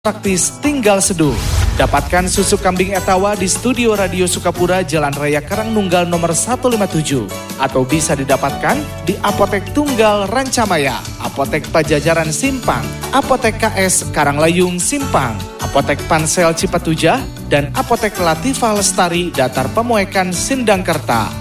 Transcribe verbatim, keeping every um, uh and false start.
praktis tinggal seduh. Dapatkan susu kambing Etawa di Studio Radio Sukapura, Jalan Raya Karangnunggal nomor seratus lima puluh tujuh. Atau bisa didapatkan di Apotek Tunggal Rancamaya, Apotek Pajajaran Simpang, Apotek K S Karanglayung Simpang, Apotek Pansel Cipatujah, dan Apotek Latifah Lestari Datar Pemuekan Sindangkerta.